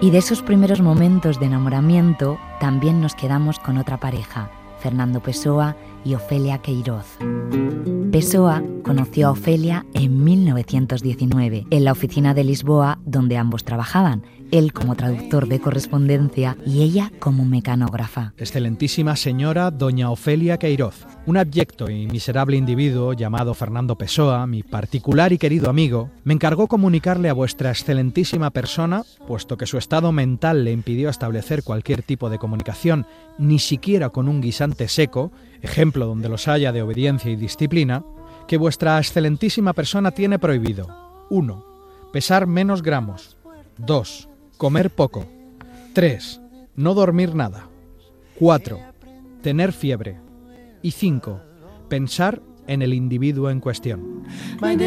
Y de esos primeros momentos de enamoramiento también nos quedamos con otra pareja, Fernando Pessoa y Ofelia Queiroz. Pessoa conoció a Ofelia en 1919 en la oficina de Lisboa donde ambos trabajaban, él como traductor de correspondencia y ella como mecanógrafa. Excelentísima señora doña Ofelia Queiroz, un abyecto y miserable individuo llamado Fernando Pessoa, mi particular y querido amigo, me encargó comunicarle a vuestra excelentísima persona, puesto que su estado mental le impidió establecer cualquier tipo de comunicación, ni siquiera con un guisante seco, ejemplo donde los haya de obediencia y disciplina, que vuestra excelentísima persona tiene prohibido: 1. Pesar menos gramos. 2. Comer poco. 3. No dormir nada. 4. Tener fiebre. Y 5. Pensar en el individuo en cuestión.